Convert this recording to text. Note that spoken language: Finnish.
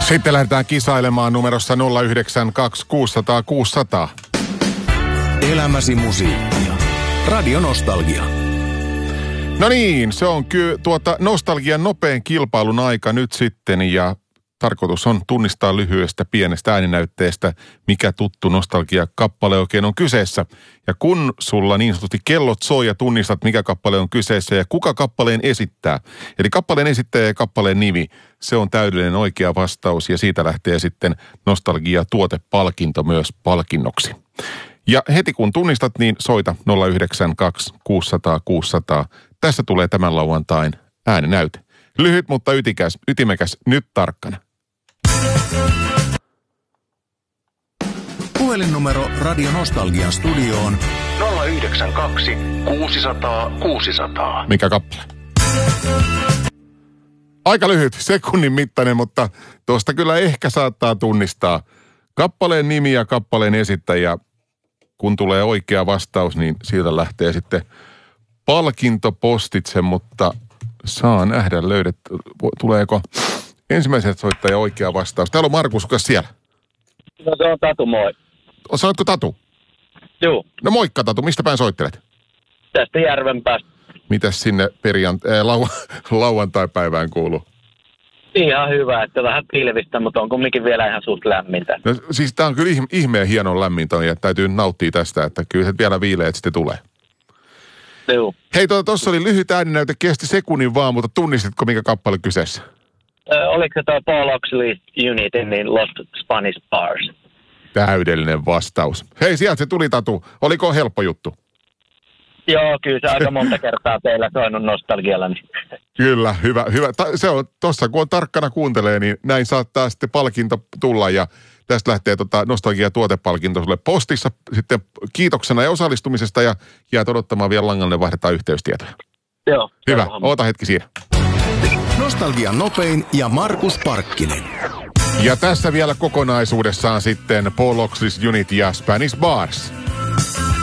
Sitten lähdetään kisailemaan numerossa 092 600 600. Elämäsi musiikkia. Radio Nostalgia. No niin, se on nostalgian nopean kilpailun aika nyt sitten ja tarkoitus on tunnistaa lyhyestä pienestä ääninäytteestä, mikä tuttu nostalgia-kappale oikein on kyseessä. Ja kun sulla niin sanotusti kellot soi ja tunnistat, mikä kappale on kyseessä ja kuka kappaleen esittää. Eli kappaleen esittäjä ja kappaleen nimi, se on täydellinen oikea vastaus ja siitä lähtee sitten nostalgia-tuotepalkinto myös palkinnoksi. Ja heti kun tunnistat, niin soita 092 600 600. Tässä tulee tämän lauantain ääninäyte. Lyhyt, mutta ytimekäs, nyt tarkkana. Puhelinnumero Radio Nostalgian studioon 092 600 600. Mikä kappale? Aika lyhyt, sekunnin mittainen, mutta tuosta kyllä ehkä saattaa tunnistaa kappaleen nimi ja kappaleen esittäjä. Kun tulee oikea vastaus, niin siitä lähtee sitten palkintopostitse, mutta saa nähdä tuleeko ensimmäiset soittaja oikea vastaus. Täällä on Markus, kuka siellä? No se on Tatu, moi. Saatko Tatu? Joo. No moikka Tatu, mistä päin soittelet? Tästä Järvenpäästä. Mitäs sinne lauantai-päivään kuuluu? Ihan hyvä, että vähän pilvistä, mutta on kumminkin vielä ihan suht lämmintä. No, siis tää on kyllä ihmeen hienon lämmintä ja täytyy nauttia tästä, että kyllä se vielä viileet sitten tulee. Joo. Hei, tuossa oli lyhyt ääninäyte, kesti sekunnin vaan, mutta tunnistitko mikä kappale kyseessä? Oliko se tuo Paul Oxley Unitin, niin Lost Spanish Bars? Täydellinen vastaus. Hei, sieltä se tuli Tatu. Oliko helppo juttu? Joo, kyllä se aika monta kertaa teillä soinut nostalgialla. Niin. Kyllä, hyvä. Se on tossa, kun on tarkkana kuuntelee, niin näin saattaa sitten palkinto tulla ja tästä lähtee nostalgia-tuotepalkinto sulle postissa sitten kiitoksena ja osallistumisesta ja jäät odottamaan vielä langalle, vaihdetaan yhteystietoja. Joo. Hyvä, oota hetki siinä. Nostalgian nopein ja Markus Parkkinen. Ja tässä vielä kokonaisuudessaan sitten Paul Oxley Unit ja Spanish Bars.